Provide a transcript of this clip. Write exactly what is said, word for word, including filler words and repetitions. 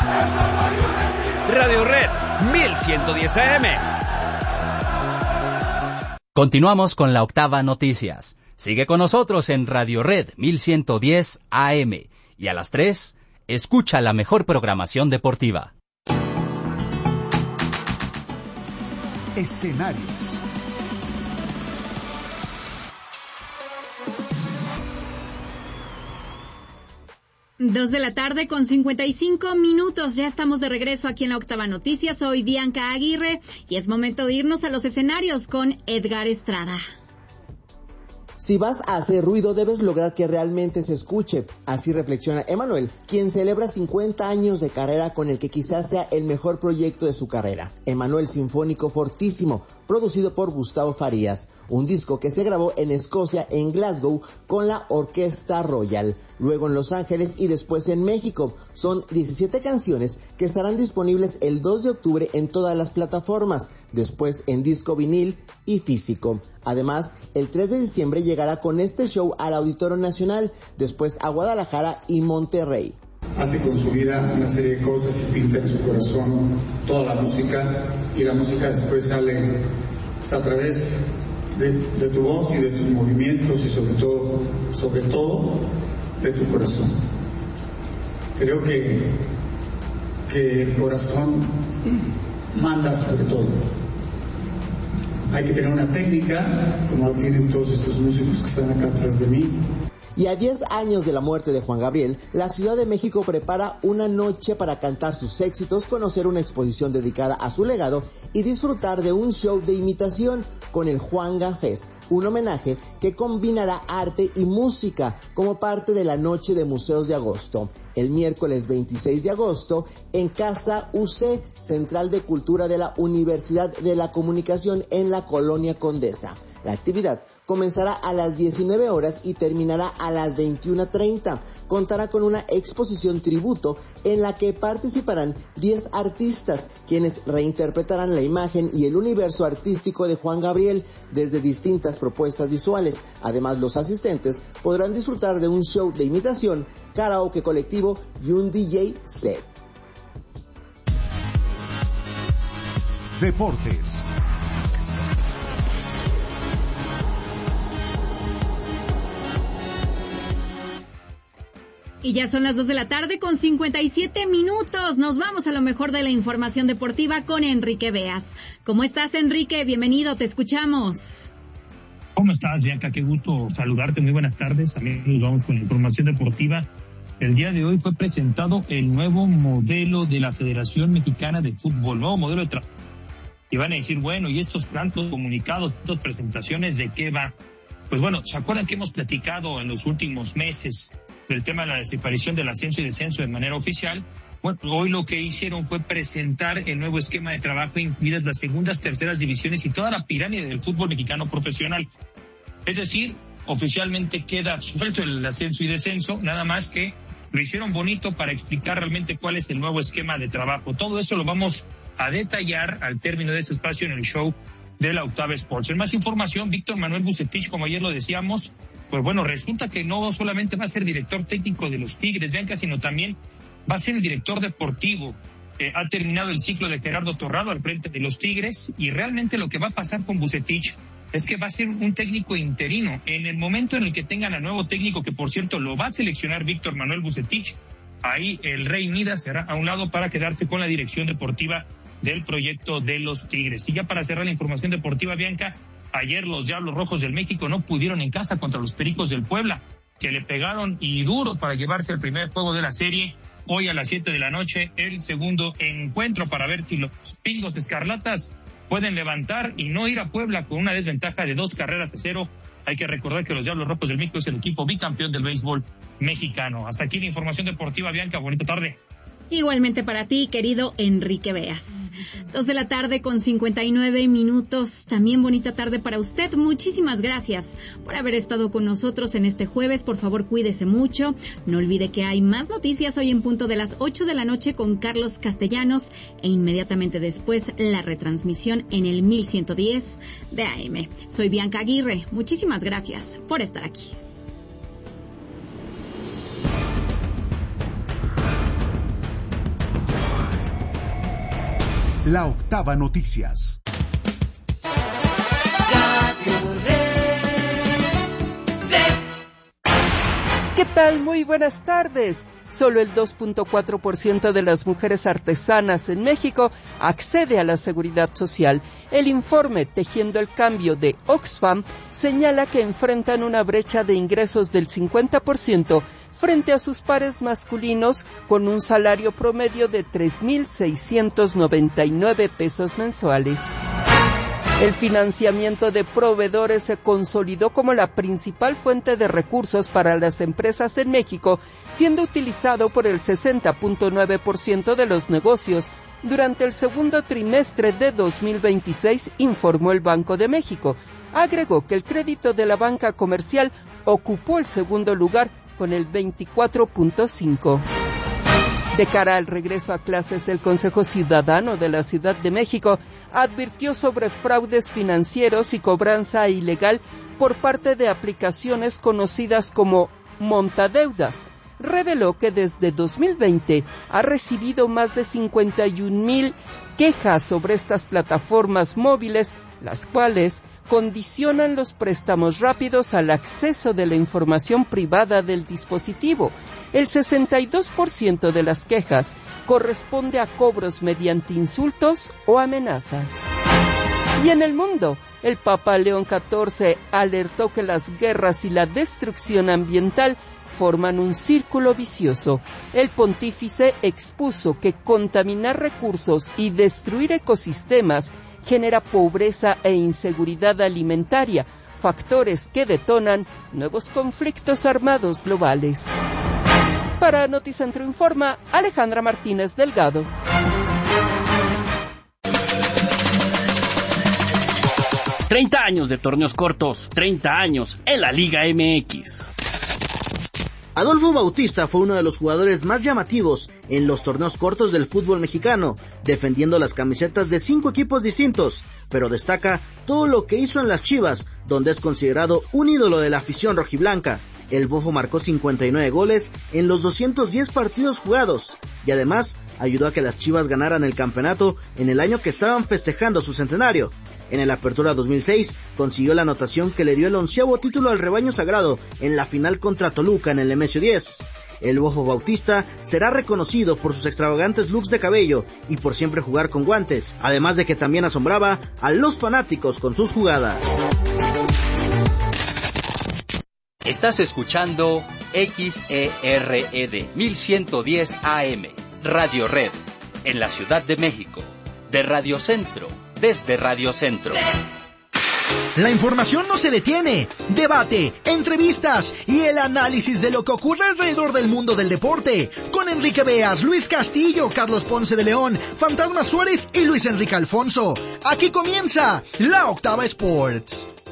Radio Red mil ciento diez A M. Continuamos con la Octava Noticias. Sigue con nosotros en Radio Red mil ciento diez A M. Y a las tres, escucha la mejor programación deportiva. Escenarios. Dos de la tarde con cincuenta y cinco minutos. Ya estamos de regreso aquí en la Octava Noticias. Soy Bianca Aguirre y es momento de irnos a los escenarios con Edgar Estrada. Si vas a hacer ruido, debes lograr que realmente se escuche. Así reflexiona Emanuel, quien celebra cincuenta años de carrera con el que quizás sea el mejor proyecto de su carrera. Emanuel Sinfónico Fortísimo, producido por Gustavo Farías. Un disco que se grabó en Escocia, en Glasgow, con la Orquesta Royal. Luego en Los Ángeles y después en México. Son diecisiete canciones que estarán disponibles el dos de octubre en todas las plataformas. Después en disco vinil y físico. Además, el tres de diciembre llegará con este show al Auditorio Nacional, después a Guadalajara y Monterrey. Hace con su vida una serie de cosas y pinta en su corazón toda la música, y la música después sale pues, a través de, de tu voz y de tus movimientos y sobre todo, sobre todo, de tu corazón. Creo que, que el corazón manda sobre todo. Hay que tener una técnica, como lo tienen todos estos músicos que están acá atrás de mí. Y a diez años de la muerte de Juan Gabriel, la Ciudad de México prepara una noche para cantar sus éxitos, conocer una exposición dedicada a su legado y disfrutar de un show de imitación con el Juanga Fest, un homenaje que combinará arte y música como parte de la Noche de Museos de Agosto. El miércoles veintiséis de agosto, en Casa U C, Central de Cultura de la Universidad de la Comunicación en la Colonia Condesa. La actividad comenzará a las diecinueve horas y terminará a las veintiuna treinta. Contará con una exposición tributo en la que participarán diez artistas, quienes reinterpretarán la imagen y el universo artístico de Juan Gabriel desde distintas propuestas visuales. Además, los asistentes podrán disfrutar de un show de imitación, karaoke colectivo y un D J set. Deportes. Y ya son las dos de la tarde con cincuenta y siete minutos. Nos vamos a lo mejor de la información deportiva con Enrique Beas. ¿Cómo estás, Enrique? Bienvenido, te escuchamos. ¿Cómo estás, Bianca? Qué gusto saludarte. Muy buenas tardes. También nos vamos con la información deportiva. El día de hoy fue presentado el nuevo modelo de la Federación Mexicana de Fútbol, nuevo modelo de trabajo. Y van a decir, bueno, ¿y estos tantos comunicados, estas presentaciones, de qué va? Pues bueno, ¿se acuerdan que hemos platicado en los últimos meses del tema de la desaparición del ascenso y descenso de manera oficial? Bueno, hoy lo que hicieron fue presentar el nuevo esquema de trabajo, incluidas las segundas, terceras divisiones y toda la pirámide del fútbol mexicano profesional. Es decir, oficialmente queda suelto el ascenso y descenso, nada más que lo hicieron bonito para explicar realmente cuál es el nuevo esquema de trabajo. Todo eso lo vamos a detallar al término de este espacio en el show de la Octava Sports. En más información, Víctor Manuel Bucetich, como ayer lo decíamos, pues bueno, resulta que no solamente va a ser director técnico de los Tigres, Bianca, sino también va a ser el director deportivo. Eh, ha terminado el ciclo de Gerardo Torrado al frente de los Tigres, y realmente lo que va a pasar con Bucetich es que va a ser un técnico interino. En el momento en el que tengan al nuevo técnico, que por cierto lo va a seleccionar Víctor Manuel Bucetich, ahí el Rey Midas se hará a un lado para quedarse con la dirección deportiva del proyecto de los Tigres. Y ya para cerrar la información deportiva, Bianca, ayer los Diablos Rojos del México no pudieron en casa contra los Pericos del Puebla, que le pegaron y duro para llevarse el primer juego de la serie. Hoy a las siete de la noche, el segundo encuentro para ver si los Pingos Escarlatas pueden levantar y no ir a Puebla con una desventaja de dos carreras a cero. Hay que recordar que los Diablos Rojos del México es el equipo bicampeón del béisbol mexicano. Hasta aquí la información deportiva, Bianca. Bonita tarde. Igualmente para ti, querido Enrique Beas. Dos de la tarde con cincuenta y nueve minutos. También bonita tarde para usted. Muchísimas gracias por haber estado con nosotros en este jueves. Por favor, cuídese mucho. No olvide que hay más noticias hoy en punto de las ocho de la noche con Carlos Castellanos, e inmediatamente después la retransmisión en el mil ciento diez de A M. Soy Bianca Aguirre. Muchísimas gracias por estar aquí. La Octava Noticias. ¿Qué tal? Muy buenas tardes. Solo el dos punto cuatro por ciento de las mujeres artesanas en México accede a la seguridad social. El informe Tejiendo el Cambio de Oxfam señala que enfrentan una brecha de ingresos del cincuenta por ciento frente a sus pares masculinos con un salario promedio de tres mil seiscientos noventa y nueve pesos mensuales. El financiamiento de proveedores se consolidó como la principal fuente de recursos para las empresas en México, siendo utilizado por el sesenta punto nueve por ciento de los negocios durante el segundo trimestre de dos mil veintiséis, informó el Banco de México. Agregó que el crédito de la banca comercial ocupó el segundo lugar con el veinticuatro punto cinco por ciento. De cara al regreso a clases, el Consejo Ciudadano de la Ciudad de México advirtió sobre fraudes financieros y cobranza ilegal por parte de aplicaciones conocidas como montadeudas. Reveló que desde dos mil veinte ha recibido más de cincuenta y un mil quejas sobre estas plataformas móviles, las cuales condicionan los préstamos rápidos al acceso de la información privada del dispositivo. El sesenta y dos por ciento de las quejas corresponde a cobros mediante insultos o amenazas. Y en el mundo, el Papa León catorce alertó que las guerras y la destrucción ambiental forman un círculo vicioso. El pontífice expuso que contaminar recursos y destruir ecosistemas genera pobreza e inseguridad alimentaria, factores que detonan nuevos conflictos armados globales. Para Noticentro Informa, Alejandra Martínez Delgado. treinta años de torneos cortos, treinta años en la Liga M X. Adolfo Bautista fue uno de los jugadores más llamativos en los torneos cortos del fútbol mexicano, defendiendo las camisetas de cinco equipos distintos, pero destaca todo lo que hizo en las Chivas, donde es considerado un ídolo de la afición rojiblanca. El Bofo marcó cincuenta y nueve goles en los doscientos diez partidos jugados, y además ayudó a que las Chivas ganaran el campeonato en el año que estaban festejando su centenario. En el Apertura dos mil seis consiguió la anotación que le dio el onceavo título al rebaño sagrado en la final contra Toluca en el Nemesio diez. El Bofo Bautista será reconocido por sus extravagantes looks de cabello y por siempre jugar con guantes, además de que también asombraba a los fanáticos con sus jugadas. Estás escuchando X E R E D mil ciento diez A M, Radio Red, en la Ciudad de México, de Radio Centro, desde Radio Centro. La información no se detiene. Debate, entrevistas y el análisis de lo que ocurre alrededor del mundo del deporte. Con Enrique Beas, Luis Castillo, Carlos Ponce de León, Fantasma Suárez y Luis Enrique Alfonso. Aquí comienza La Octava Sports.